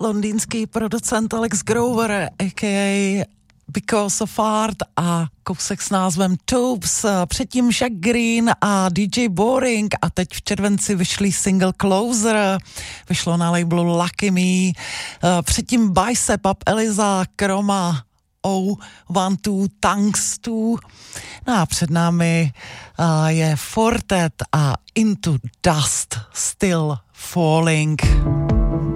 londýnský producent Alex Grover, a.k.a. Because of Art a kousek s názvem Tubes, předtím Jack Green a DJ Boring a teď v červenci vyšlý single Closer, vyšlo na labelu Lucky Me, předtím Bicep, Up Eliza, Chroma, O12, Thanks to, no a před námi je Fortet a Into Dust, Still Falling.